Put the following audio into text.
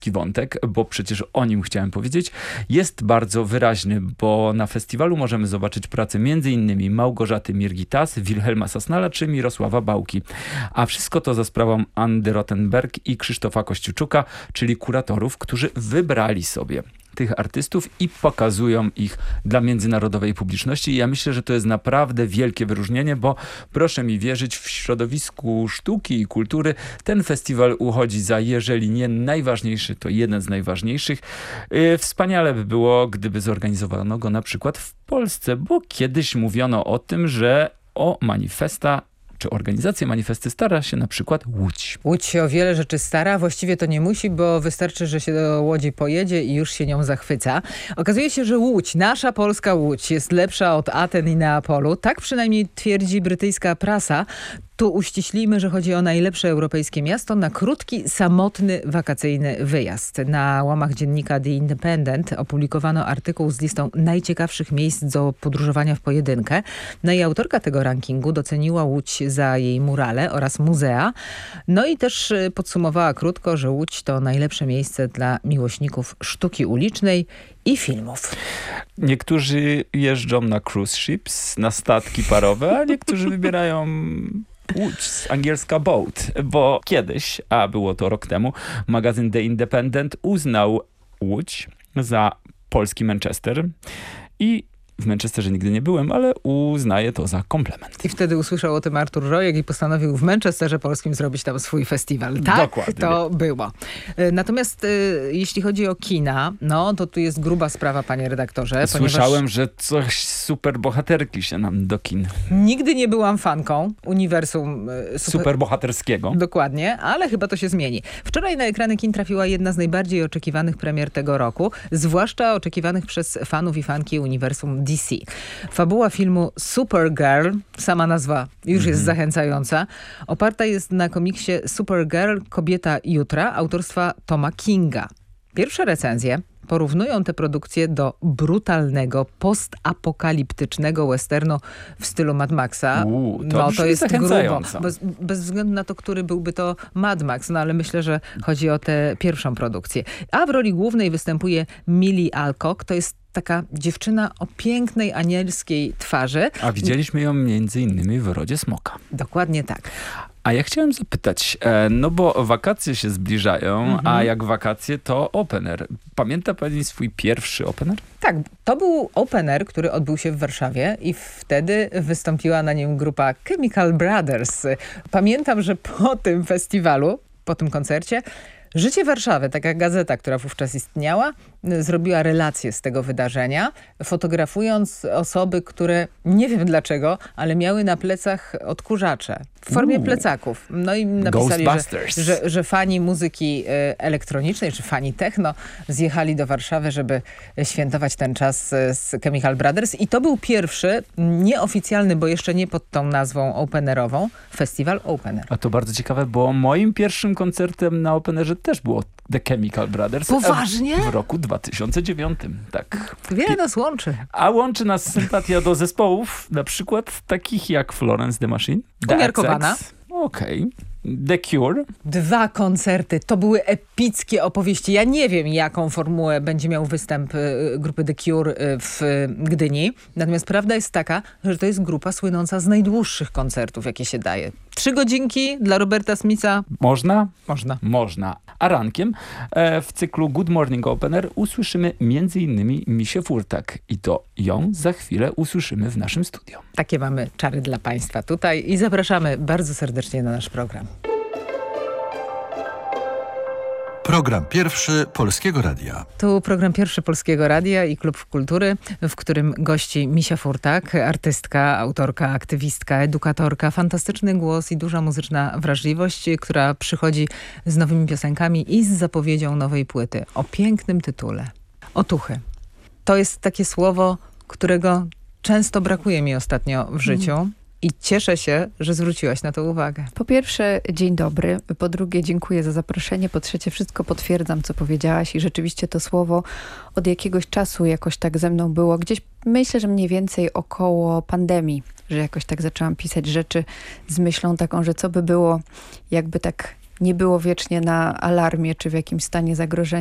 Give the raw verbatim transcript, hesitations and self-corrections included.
wątek, bo przecież o nim chciałem powiedzieć, jest bardzo wyraźny, bo na festiwalu możemy zobaczyć pracę między innymi Małgorzaty Mirgitas, Wilhelma Sasnala czy Mirosława Bałki. A wszystko to za sprawą Andy Rottenberg i Krzysztofa Kościuczuka, czyli kuratorów, którzy wybrali sobie tych artystów i pokazują ich dla międzynarodowej publiczności. I ja myślę, że to jest naprawdę wielkie wyróżnienie, bo proszę mi wierzyć, w środowisku sztuki i kultury ten festiwal uchodzi za, jeżeli nie najważniejszy, to jeden z najważniejszych. Yy, wspaniale by było, gdyby zorganizowano go na przykład w Polsce, bo kiedyś mówiono o tym, że o manifesta czy organizację manifesty stara się na przykład Łódź. Łódź się o wiele rzeczy stara, właściwie to nie musi, bo wystarczy, że się do Łodzi pojedzie i już się nią zachwyca. Okazuje się, że Łódź, nasza polska Łódź jest lepsza od Aten i Neapolu. Tak przynajmniej twierdzi brytyjska prasa. Tu uściślimy, że chodzi o najlepsze europejskie miasto na krótki, samotny, wakacyjny wyjazd. Na łamach dziennika The Independent opublikowano artykuł z listą najciekawszych miejsc do podróżowania w pojedynkę. No i autorka tego rankingu doceniła Łódź za jej murale oraz muzea. No i też podsumowała krótko, że Łódź to najlepsze miejsce dla miłośników sztuki ulicznej i filmów. Niektórzy jeżdżą na cruise ships, na statki parowe, a niektórzy wybierają Łódź, z angielska boat, bo kiedyś, a było to rok temu, magazyn The Independent uznał Łódź za polski Manchester i w Manchesterze nigdy nie byłem, ale uznaję to za komplement. I wtedy usłyszał o tym Artur Rojek i postanowił w Manchesterze polskim zrobić tam swój festiwal. Tak, dokładnie. To było. Natomiast y, jeśli chodzi o kina, no to tu jest gruba sprawa, panie redaktorze. Słyszałem, ponieważ że coś super bohaterki się nam do kin. Nigdy nie byłam fanką uniwersum y, super... superbohaterskiego. Dokładnie, ale chyba to się zmieni. Wczoraj na ekrany kin trafiła jedna z najbardziej oczekiwanych premier tego roku, zwłaszcza oczekiwanych przez fanów i fanki uniwersum D C. Fabuła filmu Supergirl, sama nazwa już jest mm-hmm. zachęcająca, oparta jest na komiksie Supergirl, Kobieta Jutra autorstwa Toma Kinga. Pierwsze recenzje porównują te produkcje do brutalnego, postapokaliptycznego westernu w stylu Mad Maxa. Uu, to no to jest grubo. Bez, bez bez względu na to, który byłby to Mad Max, no ale myślę, że chodzi o tę pierwszą produkcję. A w roli głównej występuje Millie Alcock. To jest taka dziewczyna o pięknej, anielskiej twarzy. A widzieliśmy ją między innymi w Rodzie Smoka. Dokładnie tak. A ja chciałem zapytać, no bo wakacje się zbliżają, mhm. a jak wakacje to opener. Pamięta pani swój pierwszy opener? Tak, to był opener, który odbył się w Warszawie i wtedy wystąpiła na nim grupa Chemical Brothers. Pamiętam, że po tym festiwalu, po tym koncercie, Życie Warszawy, taka gazeta, która wówczas istniała, zrobiła relację z tego wydarzenia, fotografując osoby, które nie wiem dlaczego, ale miały na plecach odkurzacze w formie Uuu. plecaków. No i napisali, że, że, że fani muzyki elektronicznej, czy fani techno zjechali do Warszawy, żeby świętować ten czas z Chemical Brothers. I to był pierwszy, nieoficjalny, bo jeszcze nie pod tą nazwą openerową, festiwal Opener. A to bardzo ciekawe, bo moim pierwszym koncertem na openerze też było The Chemical Brothers. Poważnie? W roku dwa tysiące dziewiątym, tak. Wiele nas łączy. A łączy nas sympatia do zespołów, na przykład takich jak Florence the Machine. Umiarkowana. Okej. Okay. The Cure. Dwa koncerty. To były epickie opowieści. Ja nie wiem, jaką formułę będzie miał występ grupy The Cure w Gdyni. Natomiast prawda jest taka, że to jest grupa słynąca z najdłuższych koncertów, jakie się daje. Trzy godzinki dla Roberta Smitha. Można? Można. Można. A rankiem e, w cyklu Good Morning Opener usłyszymy między innymi Misię Furtak. I to ją za chwilę usłyszymy w naszym studio. Takie mamy czary dla państwa tutaj i zapraszamy bardzo serdecznie na nasz program. Program pierwszy Polskiego Radia. Tu program pierwszy Polskiego Radia i Klub Kultury, w którym gości Misia Furtak, artystka, autorka, aktywistka, edukatorka, fantastyczny głos i duża muzyczna wrażliwość, która przychodzi z nowymi piosenkami i z zapowiedzią nowej płyty o pięknym tytule. Otuchy. To jest takie słowo, którego często brakuje mi ostatnio w życiu. Mm. I cieszę się, że zwróciłaś na to uwagę. Po pierwsze, dzień dobry. Po drugie, dziękuję za zaproszenie. Po trzecie, wszystko potwierdzam, co powiedziałaś. I rzeczywiście to słowo od jakiegoś czasu jakoś tak ze mną było. Gdzieś myślę, że mniej więcej około pandemii, że jakoś tak zaczęłam pisać rzeczy z myślą taką, że co by było, jakby tak nie było wiecznie na alarmie czy w jakimś stanie zagrożenia.